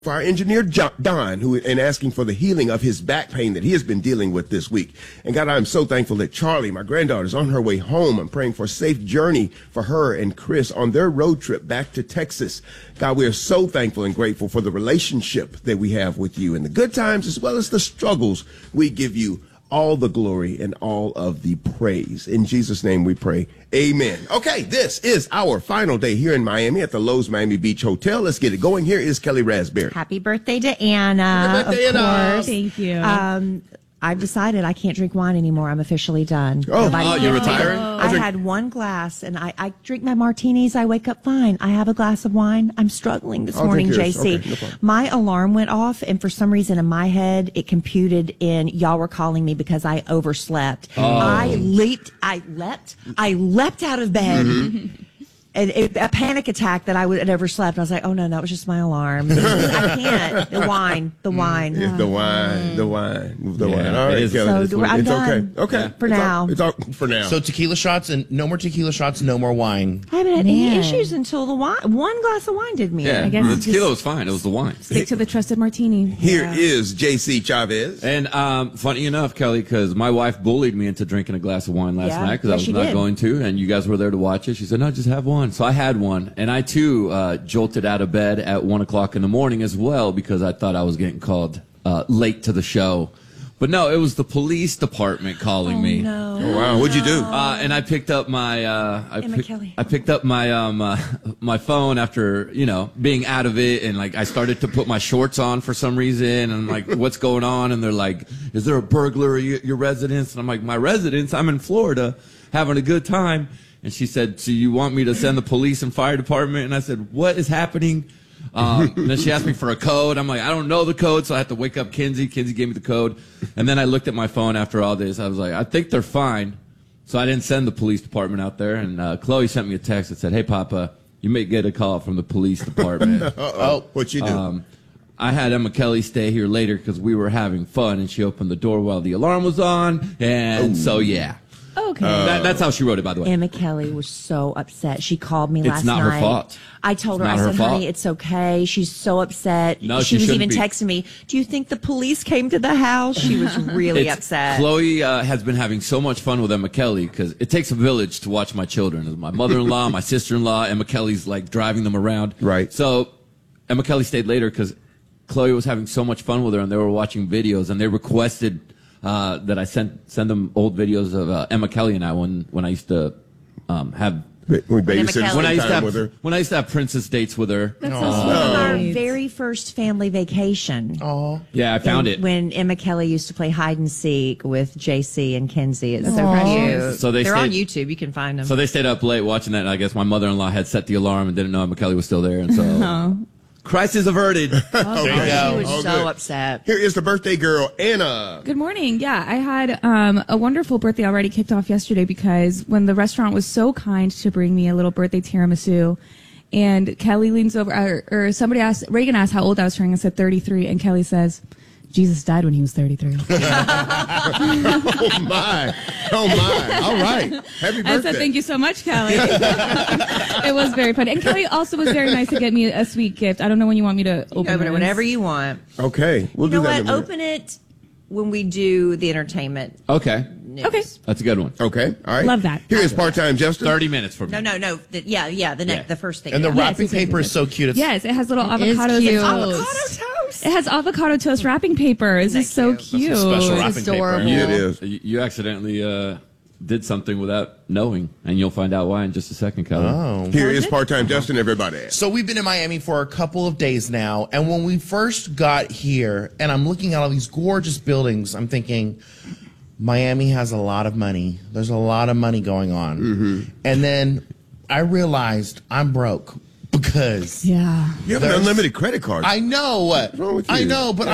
for our engineer, Don, and asking for the healing of his back pain that he has been dealing with this week. And God, I'm so thankful that Charlie, my granddaughter, is on her way home. I'm praying for a safe journey for her and Chris on their road trip back to Texas. God, we are so thankful and grateful for the relationship that we have with you in the good times as well as the struggles. We give you all the glory and all of the praise. In Jesus' name we pray. Amen. Okay, this is our final day here in Miami at the Lowe's Miami Beach Hotel. Let's get it going. Here is Kelly Raspberry. Happy birthday to Anna. Happy birthday, of Anna. course. Thank you. I've decided I can't drink wine anymore. I'm officially done. You're retiring? I had one glass, and I drink my martinis. I wake up fine. I have a glass of wine. I'm struggling this morning, drink yours. JC. Okay, no problem. My alarm went off, and for some reason in my head, it computed in y'all were calling me because I overslept. I leapt out of bed. And a panic attack that I had overslept. I was like, oh, no, that was just my alarm. I can't. The wine. It's the wine. All right, is. Kelly. So I'm it's done. okay. For now. It's all for now. So tequila shots and no more tequila shots, no more wine. I haven't had any Man. issues until the wine. One glass of wine did me in. I guess the just tequila was fine. It was the wine. stick to the trusted martini. Here is JC Chavez. And funny enough, Kelly, because my wife bullied me into drinking a glass of wine last Yeah. night because I Yes, was she not did. going to, and you guys were there to watch it. She said, no, just have one. So I had one, and I, too, jolted out of bed at 1 o'clock in the morning as well because I thought I was getting called late to the show. But no, it was the police department calling me. No. Oh, wow. What'd you do? And I picked up my Kelly. I picked up my my phone after being out of it, and like I started to put my shorts on for some reason, and I'm like, what's going on? And they're like, is there a burglar at your residence? And I'm like, my residence? I'm in Florida having a good time. And she said, so you want me to send the police and fire department? And I said, what is happening? And then she asked me for a code. I'm like, I don't know the code, so I had to wake up Kinsey. Kinsey gave me the code. And then I looked at my phone after all this. I was like, I think they're fine. So I didn't send the police department out there. And Chloe sent me a text that said, hey, Papa, you may get a call from the police department. What'd you do? I had Emma Kelly stay here later because we were having fun, and she opened the door while the alarm was on. And so, yeah. Okay. That's how she wrote it, by the way. Emma Kelly was so upset. She called me last night. It's not her fault. I told her, It's I not her said, fault. honey, it's okay. She's so upset. No, she was shouldn't even be. texting me, do you think the police came to the house? She was really upset. Chloe has been having so much fun with Emma Kelly because it takes a village to watch my children. My mother-in-law, my sister-in-law, Emma Kelly's like driving them around. Right. So Emma Kelly stayed later because Chloe was having so much fun with her, and they were watching videos, and they requested that I send them old videos of Emma Kelly and I when I used to have We Emma babysitted Kelly. when I used to time with her. have when I used to have princess dates with her. That's so Our sweet. very first family vacation. Yeah, I found it. When Emma Kelly used to play hide and seek with JC and Kinsey. It's so Aw. cute. So They're on stayed- YouTube. You can find them. So they stayed up late watching that, and I guess my mother-in-law had set the alarm and didn't know Emma Kelly was still there, and so crisis averted. There you She go. was Oh, so good. upset. Here is the birthday girl, Anna. Good morning. Yeah, I had a wonderful birthday already kicked off yesterday because when the restaurant was so kind to bring me a little birthday tiramisu, and Kelly leans over, or somebody asked, Reagan asked how old I was turning. I said 33, and Kelly says, Jesus died when he was 33. Oh, my. All right. Happy birthday. I said, thank you so much, Kelly. It was very funny. And Kelly also was very nice to get me a sweet gift. I don't know when you want me to open Open it this. whenever you want. Okay. We'll You know do that what? in a minute. Open it when we do the entertainment Okay, news. Okay. that's a good one. Okay. All right. Love that. Here is part-time Justin. 30 minutes for me. No. The first thing. And the Yeah. wrapping paper is so cute. It's Yes, it has little is avocados. cute. and Avocado toast. toast. It has avocado toast wrapping paper. This is so Isn't that cute. That's a special wrapping paper. adorable. Yeah, it is. You accidentally did something without knowing, and you'll find out why in just a second, Kelly. Here is part-time Justin, everybody. So we've been in Miami for a couple of days now, and when we first got here, and I'm looking at all these gorgeous buildings, I'm thinking, Miami has a lot of money. There's a lot of money going on. And then I realized I'm broke because Yeah. You have an unlimited credit card. I know. wrong with I you? know, but Yeah.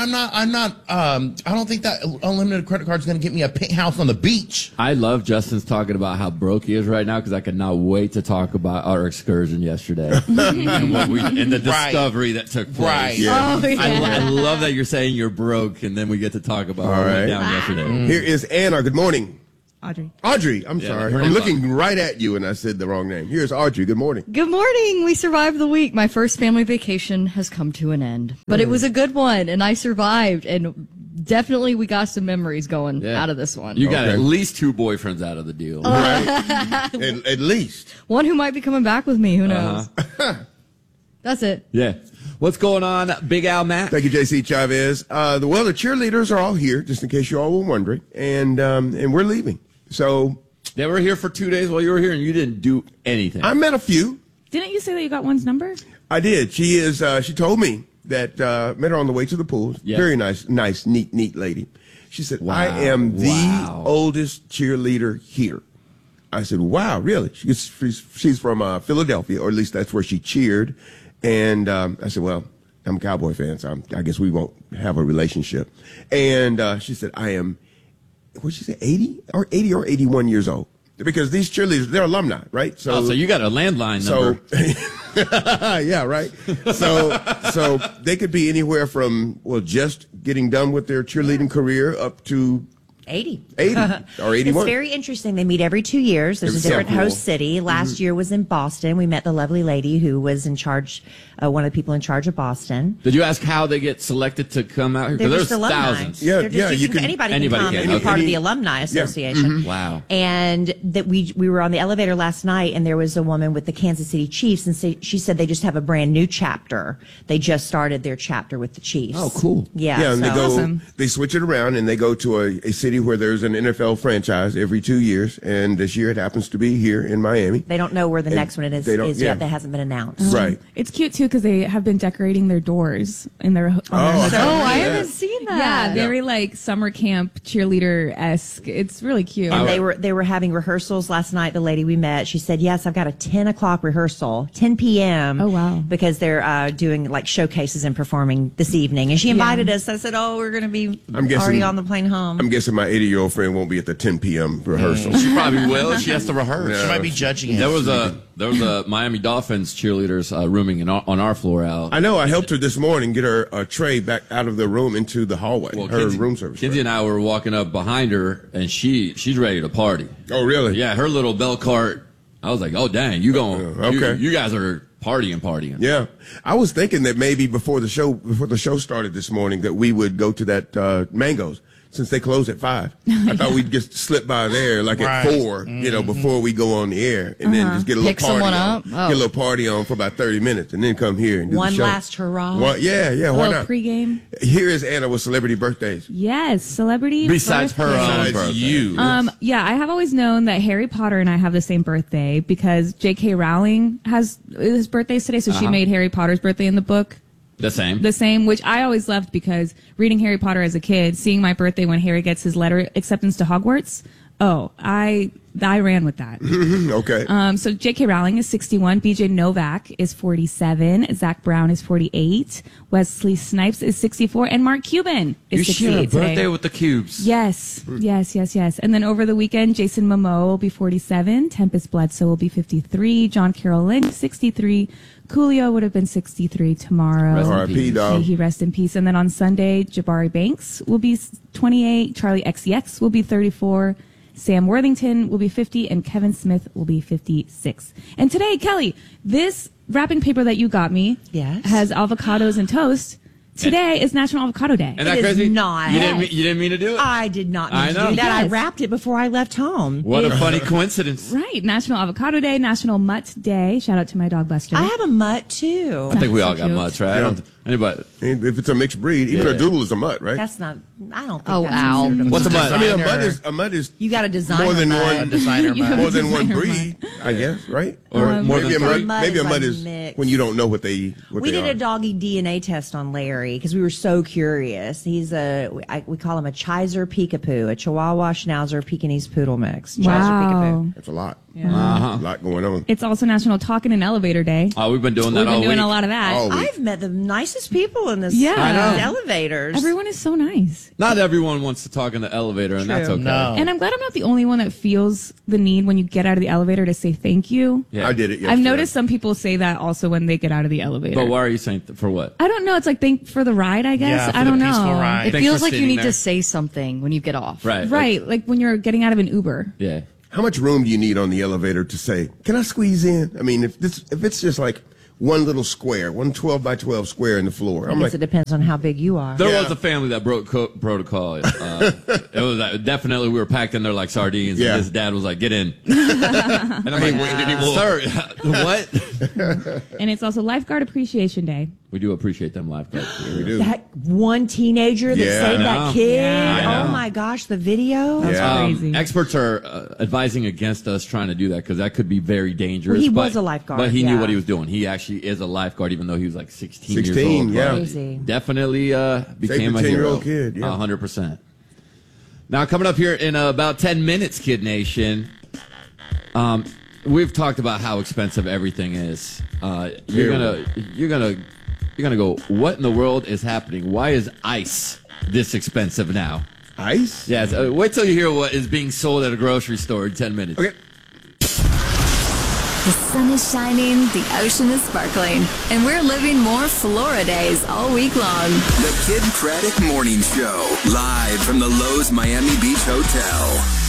I don't think that unlimited credit card is going to get me a penthouse on the beach. I love Justin's talking about how broke he is right now because I cannot wait to talk about our excursion yesterday and the discovery that took place. Right. Yeah. Oh, yeah. I love that you're saying you're broke, and then we get to talk about All what right. went down yesterday. Here is Anna. Good morning. Audrey, I'm Yeah, sorry. her I'm name's looking right at you and I said the wrong name. Here's Audrey. Good morning. Good morning. We survived the week. My first family vacation has come to an end, but it was a good one, and I survived. And definitely, we got some memories going out of this one. You got Okay. at least 2 boyfriends out of the deal. Right? at least. One who might be coming back with me. Who knows? That's it. Yeah. What's going on, Big Al Matt? Thank you, JC Chavez. The cheerleaders are all here, just in case you all were wondering, and we're leaving. So They were here for 2 days while you were here, and you didn't do anything. I met a few. Didn't you say that you got one's number? I did. She is. She told me that met her on the way to the pool. Yeah. Very nice, neat lady. She said, Wow. "I am the Wow. oldest cheerleader here." I said, "Wow, really?" She's from Philadelphia, or at least that's where she cheered. And I said, "Well, I'm a Cowboy fan, so I guess we won't have a relationship." And she said, "I am." What did she say? 80 or 81 years old. Because these cheerleaders, they're alumni, right? so you got a landline number. Yeah, right. So they could be anywhere from just getting done with their cheerleading career up to 80 or 81. It's very interesting. They meet every 2 years. There's a It's so different cool. host city. Last year was in Boston. We met the lovely lady who was in charge, one of the people in charge of Boston. Did you ask how they get selected to come out here? They're Because just there's alumni. thousands. Yeah, They're just- you can- anybody Anybody can come can. and be part of Any- the alumni association. Mm-hmm. Wow. And that we were on the elevator last night, and there was a woman with the Kansas City Chiefs, and she said they just have a brand new chapter. They just started their chapter with the Chiefs. Oh, cool. Yeah, Yeah, and they so- go, Awesome. they switch it around and they go to a city where there's an NFL franchise every 2 years. And this year it happens to be here in Miami. They don't know where the And next one is they don't- yet. yeah. That hasn't been announced. Right. It's cute too because they have been decorating their doors in their. On their hotel. Oh, I Yeah. haven't seen Yeah, that. very like summer camp cheerleader esque. It's really cute. And they were having rehearsals last night. The lady we met, she said, "Yes, I've got a 10 o'clock rehearsal, 10 p.m. Oh, wow. Because they're doing like showcases and performing this evening." And she invited us. I said, "Oh, we're going to be I'm guessing- already on the plane home." I'm guessing my 80-year-old friend won't be at the 10 p.m. rehearsal. She probably will. She has to rehearse. She might be judging it. There was a Miami Dolphins cheerleaders rooming on our floor, Al. I know. I helped her this morning get her tray back out of the room into the hallway. Well, her Kinsey, room service. Kinsey and I were walking up behind her, and she's ready to party. Oh, really? Yeah, her little bell cart. I was like, oh dang, you going? Okay. You guys are partying. Yeah. I was thinking that maybe before the show started this morning that we would go to that Mango's. Since they close at 5, I thought we'd just slip by there like at Right. 4, before we go on the air, and then just get a little Pick party someone on. up? Oh. Get a little party on for about 30 minutes, and then come here and do One the show. last hurrah. Yeah. a Why little not? pregame. Here is Anna with celebrity birthdays. Yes, celebrity. Besides her birthday. own Besides birthday. you. Yeah, I have always known that Harry Potter and I have the same birthday because J.K. Rowling has his birthdays today, so she made Harry Potter's birthday in the book The same. the same, which I always loved because reading Harry Potter as a kid, seeing my birthday when Harry gets his letter acceptance to Hogwarts, I ran with that. Okay. So J.K. Rowling is 61, B.J. Novak is 47, Zach Brown is 48, Wesley Snipes is 64, and Mark Cuban is You 68 shared a birthday today. with the Cubes. Yes. And then over the weekend, Jason Momoa will be 47, Tempest Bledsoe will be 53, John Carroll Lynch 63, Coolio would have been 63 tomorrow. Rest in R.I.P. peace. dog. May he rest in peace. And then on Sunday, Jabari Banks will be 28, Charlie XCX will be 34, Sam Worthington will be 50, and Kevin Smith will be 56. And today, Kelly, this wrapping paper that you got me Yes. has avocados and toast. Today is National Avocado Day. Isn't that It is crazy? not. You didn't mean to do it? I did not I mean to know. do that. I Yes. wrapped it before I left home. What a funny coincidence. Right. National Avocado Day, National Mutt Day. Shout out to my dog Buster. I have a mutt too. I think we So all got cute. mutts, right? I don't, anybody. If it's a mixed breed, even a doodle is a mutt, right? That's not. I don't think. Oh, that's ow. considered a What's a mutt. mutt? I mean, Designer. a mutt is You got to design more than mutt. one designer You have more a than one designer breed, I guess, right? Or more maybe than a three. mutt, maybe a Mutt mutt is is like mixed. when you don't know what We they did are. a doggy DNA test on Larry because we were so curious. He's we call him a Chiser Peekapoo, a Chihuahua Schnauzer Pekingese Poodle mix. Chiser Wow. Peekapoo. That's a lot. A lot going on. It's also National Talk in an Elevator Day. Oh, we've been doing that We've been all doing week. a lot of that. All week. I've met the nicest people in this Yeah. I know. elevators. Everyone is so nice. Not everyone wants to talk in the elevator, and that's True. okay. No. And I'm glad I'm not the only one that feels the need when you get out of the elevator to say thank you. Yeah. I did it yesterday. I've noticed some people say that also when they get out of the elevator. But why are you saying for what? I don't know. It's like thank for the ride, I guess. Yeah, for I don't the know. peaceful ride. It Thanks feels for like you sitting need there. to say something when you get off. Right. Right. Like when you're getting out of an Uber. Yeah. How much room do you need on the elevator to say, can I squeeze in? I mean, if it's just like one little square, one 12 by 12 square in the floor, I I'm guess like, it depends on how big you are. There Yeah. was a family that broke protocol. It was definitely, we were packed in there like sardines. Yeah. And his dad was like, get in. And I'm like, waiting anymore. sir, what? And it's also Lifeguard Appreciation Day. We do appreciate them lifeguards. we do. That one teenager that Yeah. saved I know. that kid. Yeah, I know. Oh my gosh, the video. That's Yeah. crazy. Experts are advising against us trying to do that because that could be very dangerous. Well, he but- was a lifeguard, But he knew yeah. what he was doing. He actually is a lifeguard, even though he was like 16 years 16, old. yeah. But Crazy. Definitely became the a hero. 10-year-old kid, yeah. 100%. Now, coming up here in about 10 minutes, Kid Nation, we've talked about how expensive everything is. You're gonna go, what in the world is happening? Why is ice this expensive now? Ice? Yes, wait till you hear what is being sold at a grocery store in 10 minutes. Okay. The sun is shining, the ocean is sparkling, and we're living more Flora days all week long. The Kid Craddock Morning Show, live from the Lowe's Miami Beach Hotel.